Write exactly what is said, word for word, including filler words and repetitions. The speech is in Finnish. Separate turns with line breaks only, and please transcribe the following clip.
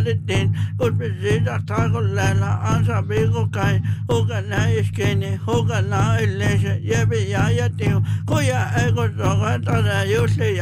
din gut besida tagon lala ansa bigo kai hoga na iskene hoga na eleshe yebe ya ya tiu koya ego soga tada yusle